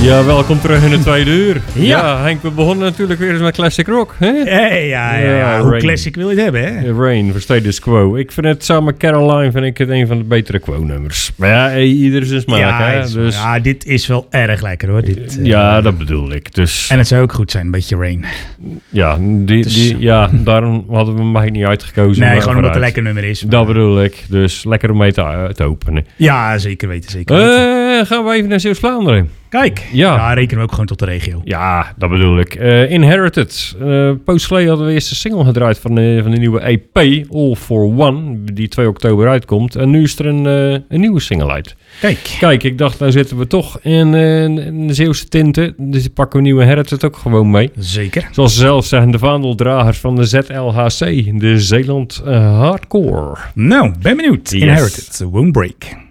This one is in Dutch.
Ja, welkom terug in de tweede uur. Ja, Henk, we begonnen natuurlijk weer eens met classic rock. Hè? Ja. Hoe classic wil je het hebben, hè? Rain voor Status Quo. Ik vind het samen met Caroline vind ik het een van de betere Quo-nummers. Maar ja, ieder zijn smaak, hè? Dus... Ja, dit is wel erg lekker, hoor. Dit, ja, dat bedoel ik. Dus... En het zou ook goed zijn, een beetje Rain. Ja, daarom hadden we hem eigenlijk niet uitgekozen. Nee, gewoon omdat het een lekker nummer is. Maar... Dat bedoel ik. Dus lekker om mee te openen. Ja, zeker weten. Gaan we even naar Zeeuws-Vlaanderen. Kijk, ja, rekenen we ook gewoon tot de regio. Ja, dat bedoel ik. Inherited. Post geleden hadden we eerst een single gedraaid van de nieuwe EP, All for One, die 2 oktober uitkomt. En nu is er een nieuwe single uit. Kijk, ik dacht, nou zitten we toch in de Zeeuwse tinten, dus pakken we nieuwe Inherited ook gewoon mee. Zeker. Zoals ze zelf zeggen, de vaandeldragers van de ZLHC, de Zeeland Hardcore. Nou, ben benieuwd. Yes. Inherited, Won't Break.